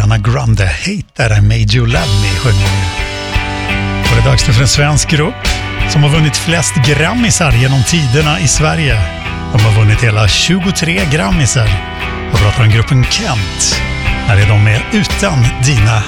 Ariana Grande, Hate That I Made You Love Me, sjunger nu. Och det är dags för en svensk grupp som har vunnit flest grammisar genom tiderna i Sverige. De har vunnit hela 23 grammisar. Jag pratar om gruppen Kent. Här är de med Utan dina